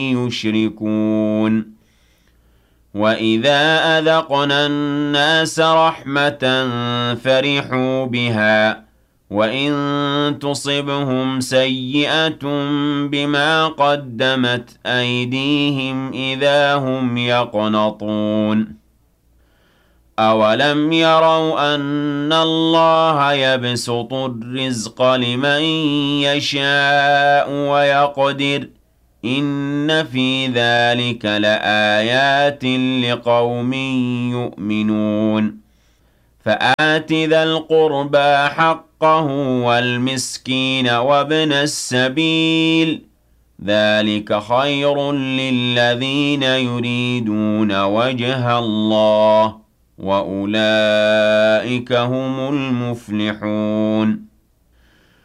يشركون وَإِذَا أَذَقْنَا النَّاسَ رَحْمَةً فَرِحُوا بِهَا وَإِن تُصِبْهُمْ سَيِّئَةٌ بِمَا قَدَّمَتْ أَيْدِيهِمْ إِذَا هُمْ يَقْنَطُونَ أَوَلَمْ يَرَوْا أَنَّ اللَّهَ يَبْسُطُ الرِّزْقَ لِمَن يَشَاءُ وَيَقْدِرُ إِنَّ فِي ذَلِكَ لَآيَاتٍ لِقَوْمٍ يُؤْمِنُونَ فَآتِ ذَا الْقُرْبَىٰ حَقَّهُ وَالْمِسْكِينَ وَابْنَ السَّبِيلِ ذَلِكَ خَيْرٌ لِّلَّذِينَ يُرِيدُونَ وَجْهَ اللَّهِ وَأُولَٰئِكَ هُمُ الْمُفْلِحُونَ